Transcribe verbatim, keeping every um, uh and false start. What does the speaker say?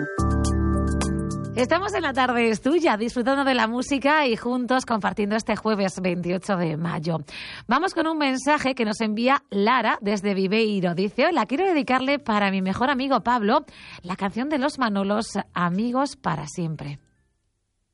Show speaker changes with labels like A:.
A: Estamos en La Tarde es Tuya, disfrutando de la música y juntos compartiendo este jueves veintiocho de mayo. Vamos con un mensaje que nos envía Lara desde Viveiro. Dice: hola, quiero dedicarle para mi mejor amigo Pablo la canción de Los Manolos, Amigos para siempre.